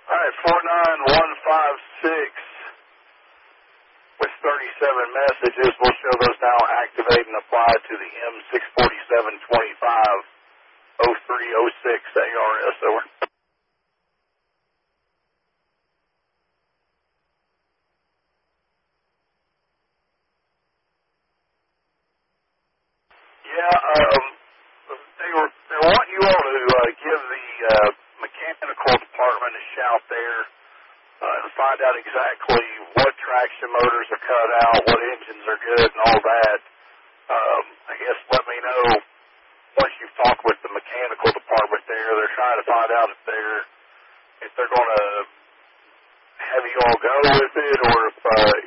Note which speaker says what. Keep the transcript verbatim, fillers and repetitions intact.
Speaker 1: All right, four nine one five six with thirty-seven messages. We'll show those now activate and apply to the M six forty-seven twenty-five oh three oh six A R S. Over. Yeah, um, they were they want you all to uh, give the uh, mechanical department a shout there uh, and find out exactly what traction motors are cut out, what engines are good, and all that. Um, I guess let me know once you've talked with the mechanical department there. They're trying to find out if they're if they're going to have you all go with it, or if uh,